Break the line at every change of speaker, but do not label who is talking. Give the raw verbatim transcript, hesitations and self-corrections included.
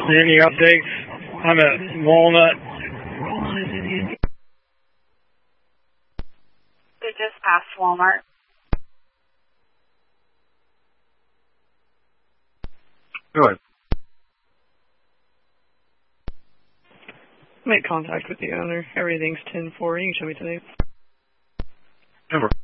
Any updates? I'm at Walnut.
They just passed Walmart.
Go ahead.
Make contact with the owner. Everything's ten four. You can show me today.
Over.